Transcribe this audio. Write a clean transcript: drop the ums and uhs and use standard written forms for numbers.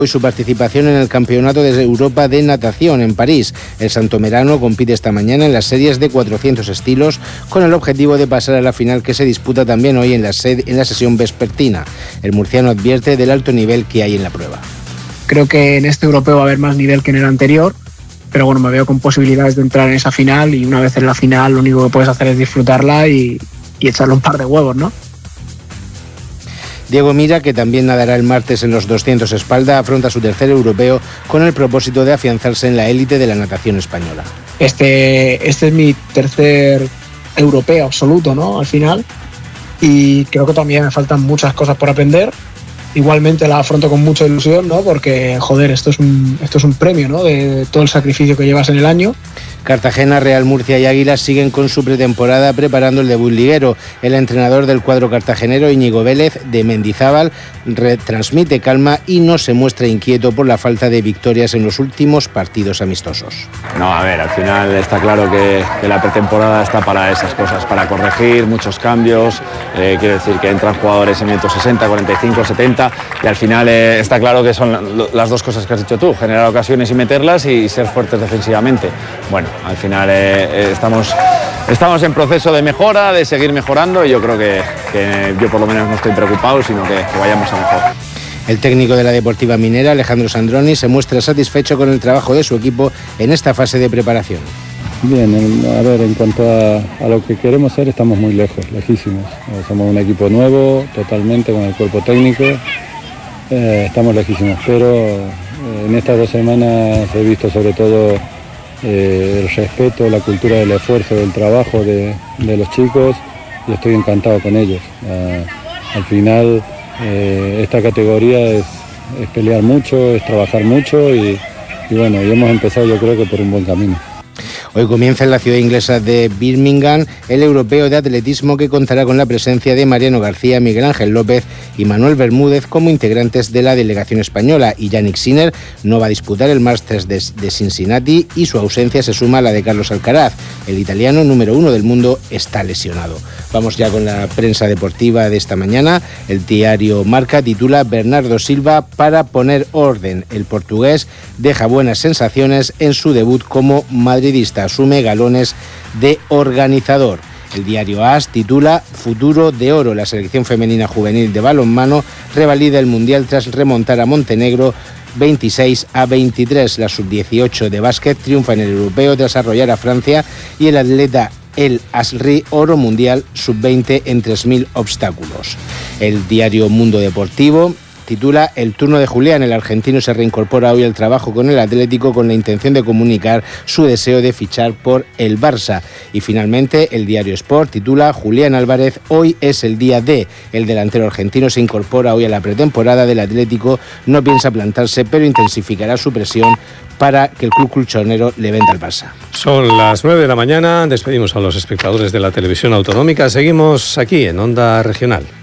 y su participación en el Campeonato de Europa de Natación en París. El santomerano compite esta mañana en las series de 400 estilos con el objetivo de pasar a la final que se disputa también hoy en la sesión vespertina. El murciano advierte del alto nivel que hay en la prueba. Creo que en este europeo va a haber más nivel que en el anterior, pero bueno, me veo con posibilidades de entrar en esa final y una vez en la final lo único que puedes hacer es disfrutarla y echarle un par de huevos, ¿no? Diego Mira, que también nadará el martes en los 200 espalda, afronta su tercer europeo con el propósito de afianzarse en la élite de la natación española. Este es mi tercer europeo absoluto, ¿no? Al final. Y creo que todavía me faltan muchas cosas por aprender. Igualmente la afronto con mucha ilusión, ¿no? Porque, joder, esto es un premio, ¿no? De todo el sacrificio que llevas en el año. Cartagena, Real Murcia y Águilas siguen con su pretemporada preparando el debut liguero. El entrenador del cuadro cartagenero, Íñigo Vélez, de Mendizábal, retransmite calma y no se muestra inquieto por la falta de victorias en los últimos partidos amistosos. No, a ver, al final está claro que la pretemporada está para esas cosas, para corregir muchos cambios. Quiero decir que entran jugadores en minutos 60, 45, 70 y al final está claro que son las dos cosas que has dicho tú, generar ocasiones y meterlas y ser fuertes defensivamente. Bueno, al final estamos en proceso de mejora, de seguir mejorando y yo creo que yo por lo menos no estoy preocupado, sino que vayamos a mejor. El técnico de la Deportiva Minera, Alejandro Sandroni, se muestra satisfecho con el trabajo de su equipo en esta fase de preparación. Bien, a ver, en cuanto a lo que queremos ser, estamos muy lejos, lejísimos. Somos un equipo nuevo, totalmente, con el cuerpo técnico. Estamos lejísimos, pero en estas 2 semanas he visto sobre todo el respeto, la cultura del esfuerzo, del trabajo de los chicos y estoy encantado con ellos. Al final esta categoría es pelear mucho, es trabajar mucho y bueno, y hemos empezado yo creo que por un buen camino. Hoy comienza en la ciudad inglesa de Birmingham el europeo de atletismo que contará con la presencia de Mariano García, Miguel Ángel López y Manuel Bermúdez como integrantes de la delegación española, y Yannick Sinner no va a disputar el Masters de Cincinnati y su ausencia se suma a la de Carlos Alcaraz. El italiano número 1 del mundo está lesionado. Vamos ya con la prensa deportiva de esta mañana. El diario Marca titula Bernardo Silva para poner orden. El portugués deja buenas sensaciones en su debut como madridista. Asume galones de organizador. El diario AS titula Futuro de oro. La selección femenina juvenil de balonmano revalida el Mundial tras remontar a Montenegro 26-23. La sub-18 de básquet triunfa en el europeo tras arrollar a Francia y el atleta El Asri oro mundial sub-20 en 3.000 obstáculos. El diario Mundo Deportivo titula El turno de Julián. El argentino se reincorpora hoy al trabajo con el Atlético con la intención de comunicar su deseo de fichar por el Barça. Y finalmente el diario Sport titula Julián Álvarez, hoy es el día D. El delantero argentino se incorpora hoy a la pretemporada del Atlético, no piensa plantarse pero intensificará su presión para que el club colchonero le venda al Barça. Son las 9 de la mañana, despedimos a los espectadores de la televisión autonómica, seguimos aquí en Onda Regional.